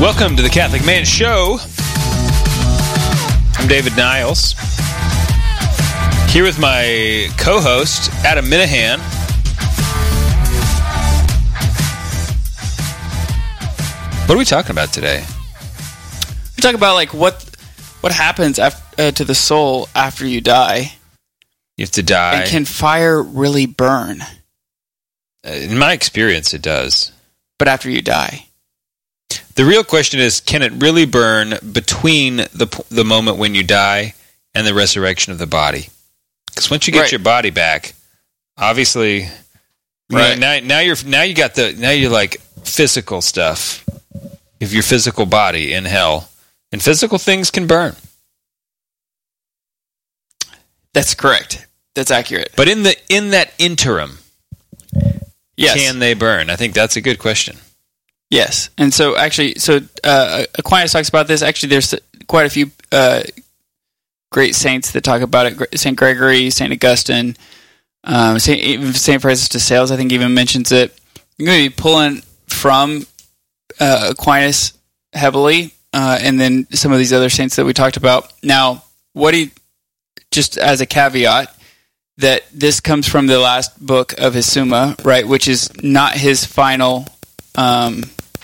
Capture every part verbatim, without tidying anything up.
Welcome to the Catholic Man Show. I'm David Niles, here with my co-host, Adam Minahan. What are we talking about today? We talk about like what what happens after, uh, to the soul after you die. You have to die. And can fire really burn? Uh, in my experience, it does. But after you die. The real question is, can it really burn between the the moment when you die and the resurrection of the body? Because once you get right. your body back, obviously, right. you know, now now you're now you got the now you're like physical stuff. If your physical body in hell, and physical things can burn. That's correct. That's accurate. But in the in that interim, yes. can they burn? I think that's a good question. Yes, and so actually, so uh, Aquinas talks about this. Actually, there's quite a few uh, great saints that talk about it. Saint Gregory, Saint Augustine, um, Saint even Saint Francis de Sales, I think, even mentions it. I'm going to be pulling from uh, Aquinas heavily, uh, and then some of these other saints that we talked about. Now, what he just as a caveat that this comes from the last book of his Summa, right, which is not his final. Um,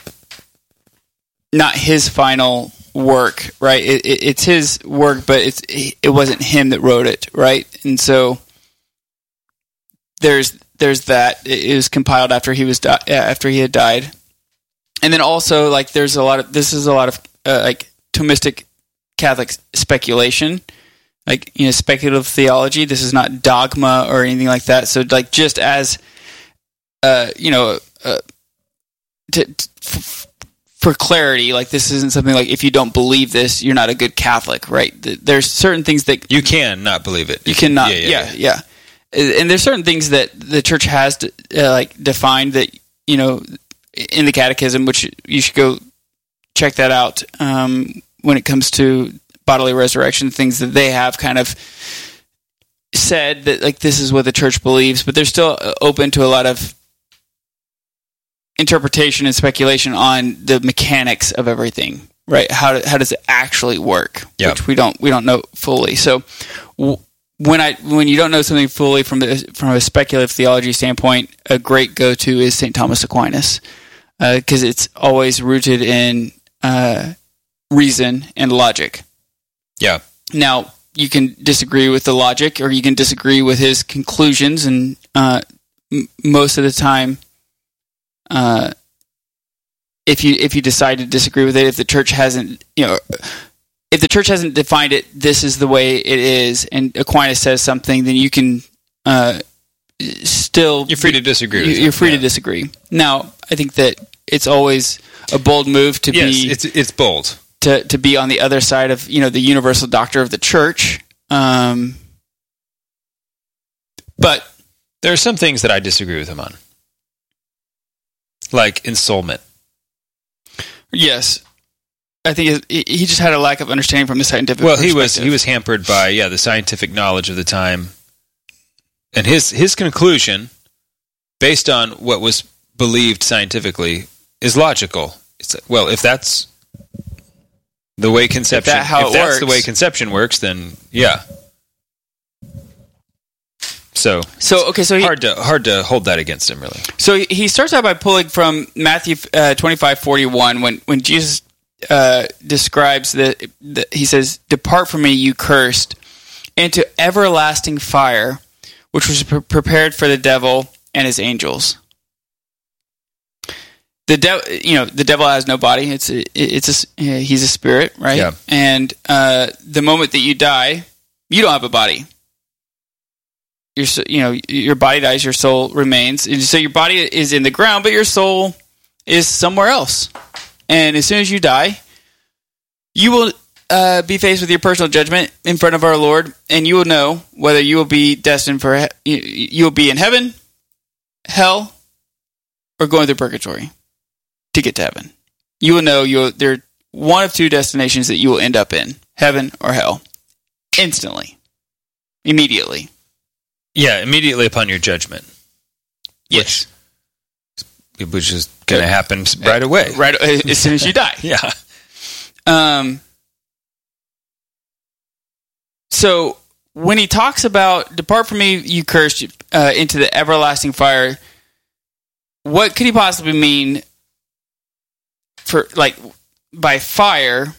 not his final work, right? It, it, it's his work, but it's it wasn't him that wrote it, right? And so there's there's that. It was compiled after he was di- after he had died, and then also like there's a lot of this is a lot of uh, like Thomistic Catholic speculation, like you know speculative theology. This is not dogma or anything like that. So like just as uh, you know. Uh, To, to, for clarity, like this isn't something like if you don't believe this, you're not a good Catholic, right? There's certain things that you can not believe it. You cannot, yeah, yeah, yeah, yeah. And there's certain things that the Church has to, uh, like defined that you know in the Catechism, which you should go check that out um, when it comes to bodily resurrection. Things that they have kind of said that like this is what the Church believes, but they're still open to a lot of interpretation and speculation on the mechanics of everything, right? How do, how does it actually work? Yep. Which we don't we don't know fully. So w- when I when you don't know something fully from the from a speculative theology standpoint, a great go to is Saint Thomas Aquinas because uh, it's always rooted in uh, reason and logic. Yeah. Now you can disagree with the logic, or you can disagree with his conclusions, and uh, m- most of the time. Uh, if you if you decide to disagree with it, if the Church hasn't, you know, if the Church hasn't defined it, this is the way it is, and Aquinas says something, then you can uh, still you're free to disagree. You, with you're it. free yeah. to disagree. Now, I think that it's always a bold move to yes, be it's it's bold to to be on the other side of you know the universal doctor of the Church. Um, but there are some things that I disagree with him on. Like ensoulment. Yes, I think he just had a lack of understanding from the scientific. Well, he was he was hampered by yeah the scientific knowledge of the time, and his his conclusion, based on what was believed scientifically, is logical. It's, well, if that's the way conception, if, that how if it that's works. the way conception works, then yeah. So, so okay, so he, hard to hard to hold that against him, really. So he starts out by pulling from Matthew uh, twenty-five forty-one when when Jesus uh, describes that he says, "Depart from me, you cursed, into everlasting fire, which was pre- prepared for the devil and his angels." The devil, you know, the devil has no body. It's a, it's a, he's a spirit, right? Yeah. And uh, the moment that you die, you don't have a body. Your, you know, your body dies, your soul remains. And so your body is in the ground, but your soul is somewhere else. And as soon as you die, you will uh, be faced with your personal judgment in front of our Lord, and you will know whether you will be destined for he- you will be in heaven, hell, or going through purgatory to get to heaven. You will know you there are one of two destinations that you will end up in: heaven or hell, instantly, immediately. Yeah, immediately upon your judgment. Yes. which is going to happen right away. Right as soon as you die. Yeah. Um. So when he talks about depart from me, you cursed, uh, into the everlasting fire, what could he possibly mean for like by fire?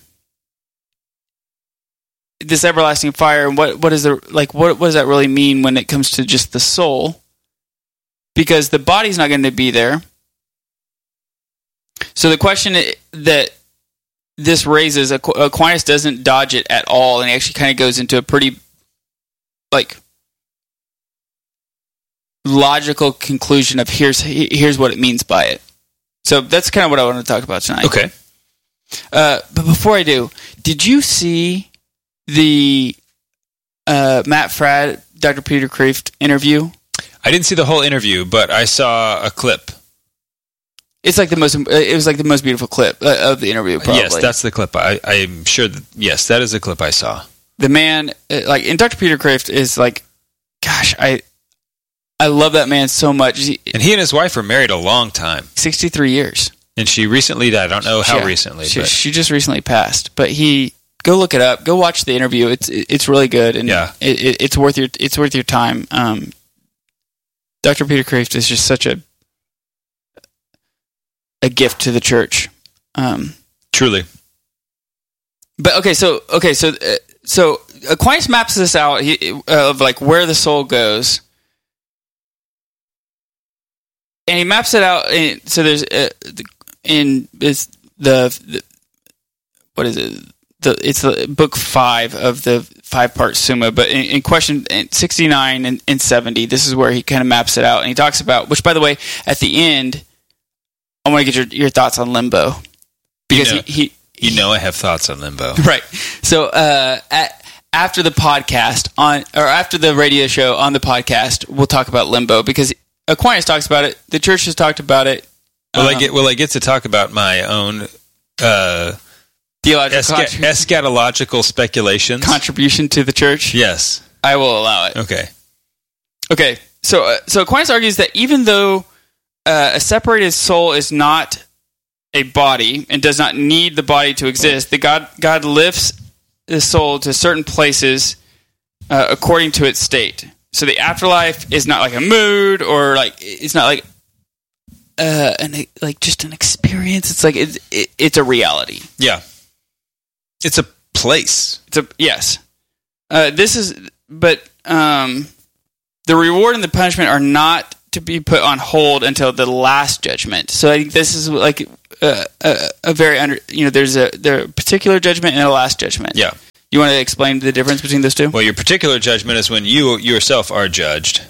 This everlasting fire, and what what is the like what, what does that really mean when it comes to just the soul? Because the body's not going to be there. So the question that this raises, Aquinas doesn't dodge it at all, and he actually kind of goes into a pretty like logical conclusion of here's here's what it means by it. So that's kind of what I want to talk about tonight. Okay. Uh, but before I do, did you see the uh, Matt Fradd, Doctor Peter Kreeft interview? I didn't see the whole interview, but I saw a clip. It's like the most. It was like the most beautiful clip of the interview. Probably. Yes, that's the clip. I, I'm sure. That, yes, that is the clip I saw. The man, like, and Doctor Peter Kreeft is like, gosh, I, I love that man so much. He, and he and his wife were married a long time, sixty-three years, and she recently died. I don't know how yeah, recently. She, but. she just recently passed, but he. Go look it up. Go watch the interview. It's it's really good, and yeah. it, it, it's worth your it's worth your time. Um, Doctor Peter Kreeft is just such a a gift to the church. Um, Truly. But okay, so okay, so uh, so Aquinas maps this out he, uh, of like where the soul goes, and he maps it out. In, so there's uh, in is the, the what is it? The, it's the book five of the five-part Summa, but in, in question sixty-nine and, and seventy, this is where he kind of maps it out, and he talks about, which, by the way, at the end, I want to get your, your thoughts on limbo. Because you know, he, he... You know I have thoughts on limbo. Right. So, uh, at, after the podcast, on or after the radio show on the podcast, we'll talk about limbo, because Aquinas talks about it, the church has talked about it. Will, um, I, get, will I get to talk about my own... Uh, Theological Escha- eschatological speculations. Contribution to the church? Yes. I will allow it. Okay. Okay. So, uh, so Aquinas argues that even though uh, a separated soul is not a body and does not need the body to exist, that God God lifts the soul to certain places uh, according to its state. So the afterlife is not like a mood, or like it's not like uh, an like just an experience. It's like it's it, it's a reality. Yeah. It's a place. It's a yes. Uh, this is, but um, the reward and the punishment are not to be put on hold until the last judgment. So I think this is like a, a, a very under. You know, there's a there a particular judgment and a last judgment. Yeah. You want to explain the difference between those two? Well, your particular judgment is when you yourself are judged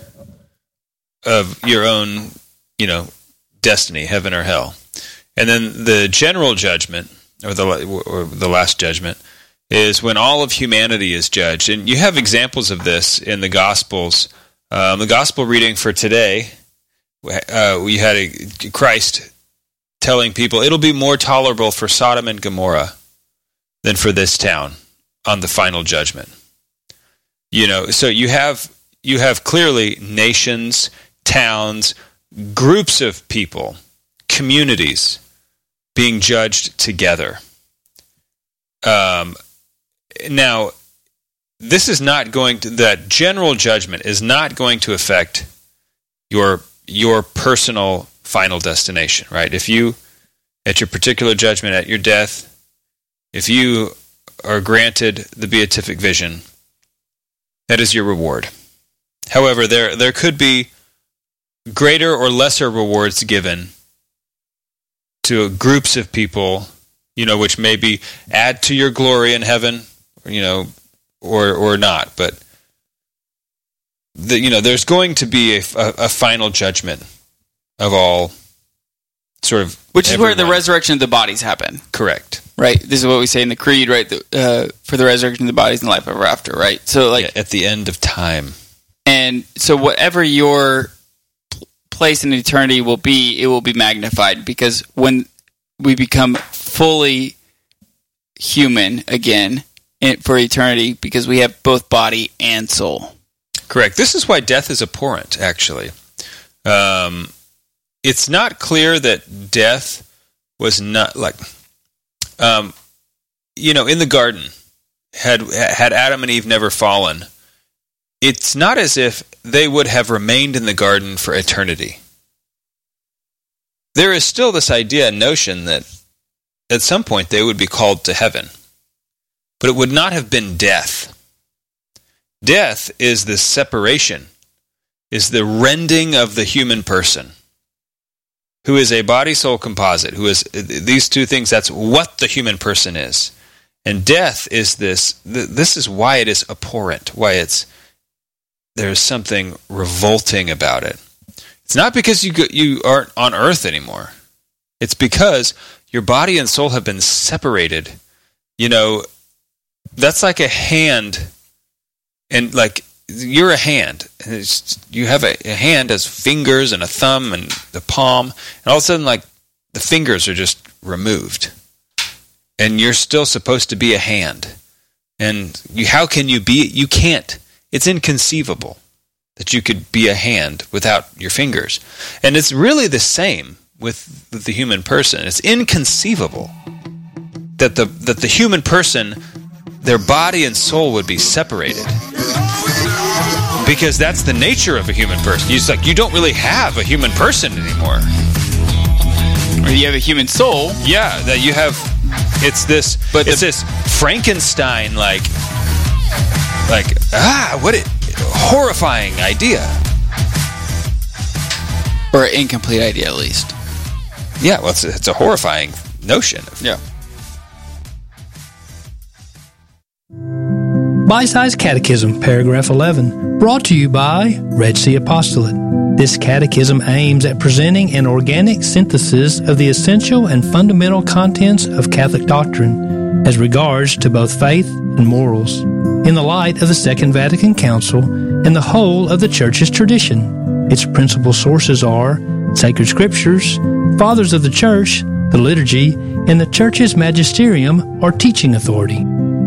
of your own, you know, destiny, heaven or hell, and then the general judgment. Or the or the last judgment is when all of humanity is judged, and you have examples of this in the Gospels. Um, the Gospel reading for today, uh, we had a, Christ telling people it'll be more tolerable for Sodom and Gomorrah than for this town on the final judgment. You know, so you have you have clearly nations, towns, groups of people, communities being judged together. Um, now, this is not going to, that general judgment is not going to affect your your personal final destination, right? If you, at your particular judgment, at your death, if you are granted the beatific vision, that is your reward. However, there there could be greater or lesser rewards given to groups of people, you know, which maybe add to your glory in heaven, you know, or or not. But the, you know, there's going to be a, a, a final judgment of all, sort of, which is everyone. Where the resurrection of the bodies happen. Correct. Right. This is what we say in the creed, right? The, uh, for the resurrection of the bodies and life ever after, right? So, like, yeah, at the end of time. And so, whatever your place in eternity will be, it will be magnified, because when we become fully human again for eternity, because we have both body and soul. Correct. This is why death is abhorrent, actually. Um, it's not clear that death was not like, um, you know, in the garden, had had Adam and Eve never fallen, it's not as if they would have remained in the garden for eternity. There is still this idea and notion that at some point they would be called to heaven, but it would not have been death. Death is the separation, is the rending of the human person, who is a body-soul composite, who is these two things, that's what the human person is. And death is this, this is why it is abhorrent, why it's, there's something revolting about it. It's not because you go, you aren't on earth anymore. It's because your body and soul have been separated. You know, that's like a hand, and like, you're a hand. And it's, you have a, a hand has fingers and a thumb and the palm, and all of a sudden, like, the fingers are just removed. And you're still supposed to be a hand. And you, how can you be? You can't. It's inconceivable that you could be a hand without your fingers. And it's really the same with the human person. It's inconceivable that the that the human person, their body and soul would be separated. Because that's the nature of a human person. It's like you don't really have a human person anymore. Or you have a human soul. Yeah, that you have. It's this. But it's the, this Frankenstein like, like ah, what a horrifying idea, or an incomplete idea at least. Yeah, well, it's a, it's a horrifying notion. Yeah. Bite-Sized Catechism, paragraph eleven, brought to you by Red Sea Apostolate. This catechism aims at presenting an organic synthesis of the essential and fundamental contents of Catholic doctrine as regards to both faith and morals, in the light of the Second Vatican Council and the whole of the Church's tradition. Its principal sources are sacred scriptures, fathers of the Church, the liturgy, and the Church's magisterium or teaching authority.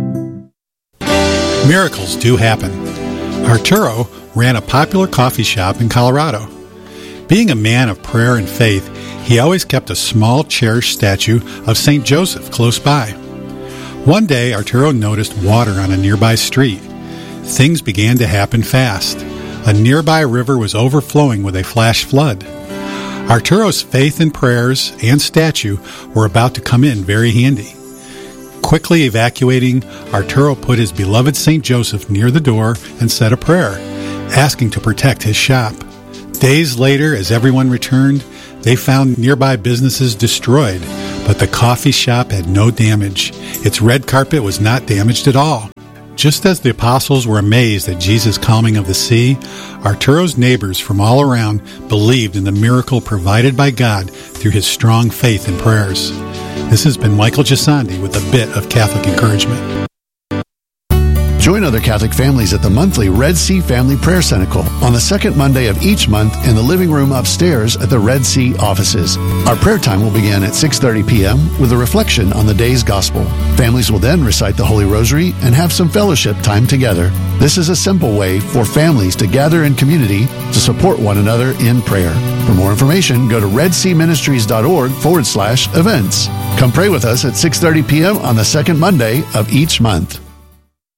Miracles do happen. Arturo ran a popular coffee shop in Colorado. Being a man of prayer and faith, he always kept a small cherished statue of Saint Joseph close by. One day, Arturo noticed water on a nearby street. Things began to happen fast. A nearby river was overflowing with a flash flood. Arturo's faith and prayers and statue were about to come in very handy. Quickly evacuating, Arturo put his beloved Saint Joseph near the door and said a prayer, asking to protect his shop. Days later, as everyone returned, they found nearby businesses destroyed, but the coffee shop had no damage. Its red carpet was not damaged at all. Just as the apostles were amazed at Jesus' calming of the sea, Arturo's neighbors from all around believed in the miracle provided by God through his strong faith and prayers. This has been Michael Gisandi with a bit of Catholic encouragement. Join other Catholic families at the monthly Red Sea Family Prayer Cenacle on the second Monday of each month in the living room upstairs at the Red Sea offices. Our prayer time will begin at six thirty p.m. with a reflection on the day's gospel. Families will then recite the Holy Rosary and have some fellowship time together. This is a simple way for families to gather in community to support one another in prayer. For more information, go to redseaministries.org forward slash events. Come pray with us at six thirty p.m. on the second Monday of each month.